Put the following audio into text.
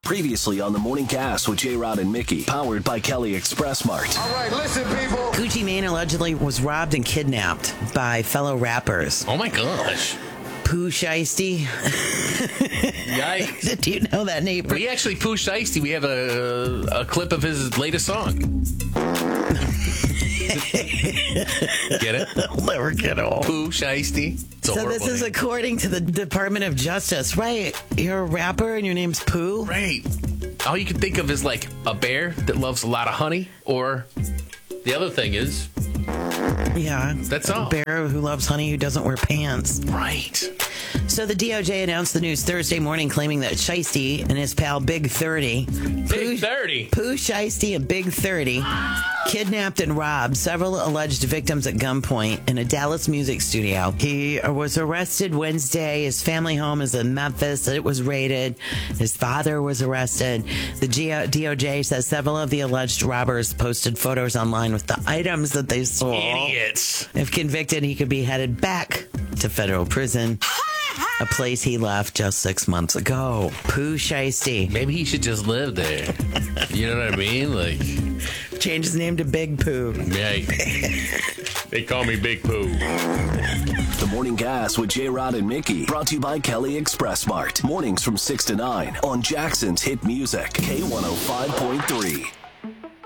Previously on the Morning Cast with J-Rod and Mickey, powered by Kelly Express Mart. All right, listen, people. Gucci Mane allegedly was robbed and kidnapped by fellow rappers. Oh my gosh. Pooh Shiesty. Yikes. Do you know that name? We actually, Pooh Shiesty, we have a clip of his latest song. Get it? I'll never get old. Pooh Shiesty. So this is according to the Department of Justice, right? You're a rapper and your name's Pooh? Right. All you can think of is like a bear that loves a lot of honey, or the other thing is... Yeah. That's all. A bear who loves honey who doesn't wear pants. Right. So the DOJ announced the news Thursday morning, claiming that Shiesty and his pal Big 30, Big 30? Pooh Shiesty and Big 30, kidnapped and robbed several alleged victims at gunpoint in a Dallas music studio. He was arrested Wednesday. His family home is in Memphis. It was raided. His father was arrested. The DOJ says several of the alleged robbers posted photos online with the items that they stole. Idiots. If convicted, he could be headed back to federal prison, a place he left just 6 months ago. Pooh Shiesty. Maybe he should just live there. You know what I mean? Like, Change his name to Big Pooh. yeah. They call me Big Pooh. The Morning Cast with J-Rod and Mickey, brought to you by Kelly Express Mart. Mornings from 6 to 9 on Jackson's Hit Music, K105.3.